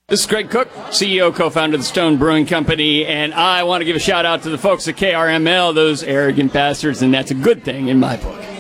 This is Greg Cook, CEO, co-founder of the Stone Brewing Company, and I want to give a shout-out to the folks at KRML, those arrogant bastards, and that's a good thing in my book.